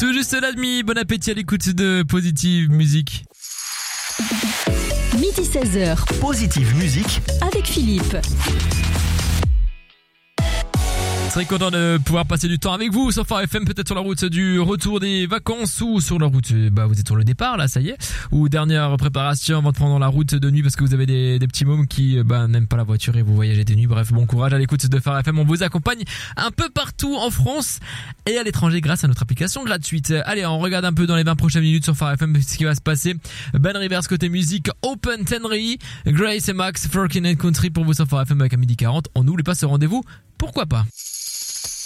Tout juste l'admis, bon appétit à l'écoute de Positive Musique. Midi 16h. Positive Musique avec Philippe. Très content de pouvoir passer du temps avec vous sur Phare FM, peut-être sur la route du retour des vacances ou sur la route, vous êtes sur le départ là, ça y est, ou dernière préparation avant de prendre la route de nuit parce que vous avez des petits mômes qui n'aiment pas la voiture et vous voyagez de nuit. Bref, bon courage à l'écoute de Phare FM, on vous accompagne un peu partout en France et à l'étranger grâce à notre application gratuite. Allez, on regarde un peu dans les 20 prochaines minutes sur Phare FM ce qui va se passer. Ben Rivers côté musique, Open Tenry, Grace et Max, Forkin and Country pour vous sur Phare FM avec à midi 40. On n'oublie pas ce rendez-vous, pourquoi pas.